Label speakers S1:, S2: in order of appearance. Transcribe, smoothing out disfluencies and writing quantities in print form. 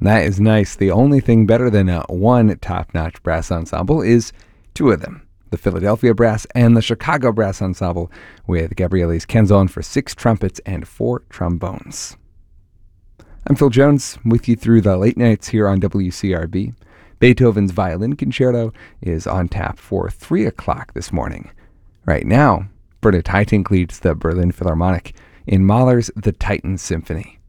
S1: That is nice. The only thing better than one top-notch brass ensemble is two of them. The Philadelphia Brass and the Chicago Brass Ensemble, with Gabriele Canzon for 6 trumpets and 4 trombones. I'm Phil Jones, with you through the late nights here on WCRB. Beethoven's Violin Concerto is on tap for 3 o'clock this morning. Right now, Bernhard Haitink leads the Berlin Philharmonic in Mahler's The Titan Symphony.